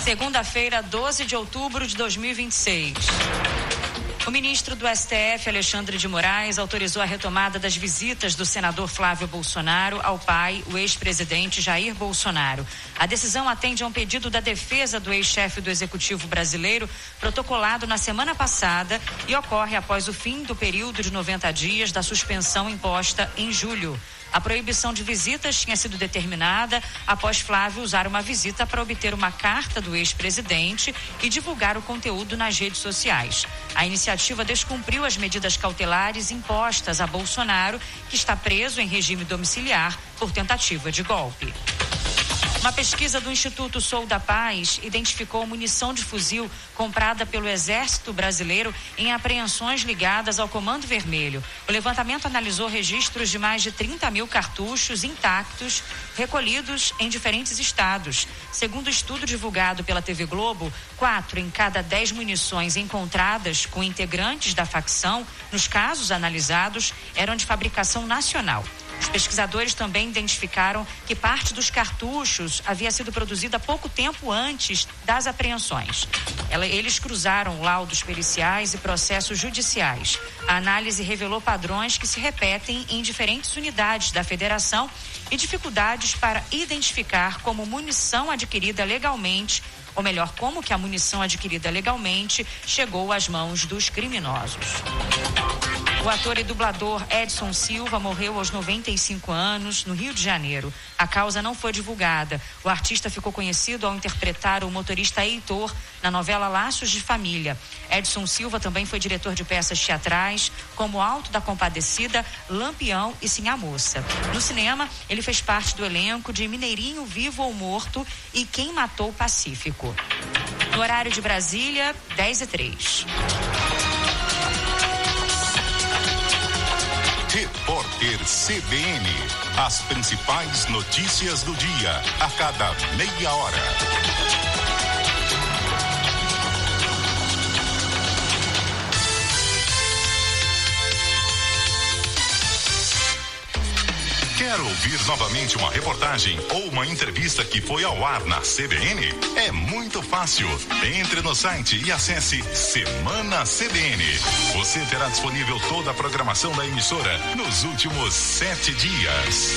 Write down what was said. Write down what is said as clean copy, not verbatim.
Segunda-feira, 12 de outubro de 2026. O ministro do STF, Alexandre de Moraes, autorizou a retomada das visitas do senador Flávio Bolsonaro ao pai, o ex-presidente Jair Bolsonaro. A decisão atende a um pedido da defesa do ex-chefe do Executivo brasileiro, protocolado na semana passada, e ocorre após o fim do período de 90 dias da suspensão imposta em julho. A proibição de visitas tinha sido determinada após Flávio usar uma visita para obter uma carta do ex-presidente e divulgar o conteúdo nas redes sociais. A iniciativa descumpriu as medidas cautelares impostas a Bolsonaro, que está preso em regime domiciliar por tentativa de golpe. Uma pesquisa do Instituto Sou da Paz identificou munição de fuzil comprada pelo Exército Brasileiro em apreensões ligadas ao Comando Vermelho. O levantamento analisou registros de mais de 30 mil cartuchos intactos recolhidos em diferentes estados. Segundo o estudo divulgado pela TV Globo, 4 em cada 10 munições encontradas com integrantes da facção, nos casos analisados, eram de fabricação nacional. Os pesquisadores também identificaram que parte dos cartuchos havia sido produzida pouco tempo antes das apreensões. Eles cruzaram laudos periciais e processos judiciais. A análise revelou padrões que se repetem em diferentes unidades da federação e dificuldades para identificar como munição adquirida legalmente, ou melhor, como que a munição adquirida legalmente chegou às mãos dos criminosos. O ator e dublador Edson Silva morreu aos 95 anos, no Rio de Janeiro. A causa não foi divulgada. O artista ficou conhecido ao interpretar o motorista Heitor na novela Laços de Família. Edson Silva também foi diretor de peças teatrais, como Alto da Compadecida, Lampião e Sim a Moça. No cinema, ele fez parte do elenco de Mineirinho Vivo ou Morto e Quem Matou o Pacífico. No horário de Brasília, 10h03. Repórter CBN. As principais notícias do dia, a cada meia hora. Quer ouvir novamente uma reportagem ou uma entrevista que foi ao ar na CBN? É muito fácil. Entre no site e acesse Semana CBN. Você terá disponível toda a programação da emissora nos últimos 7 dias.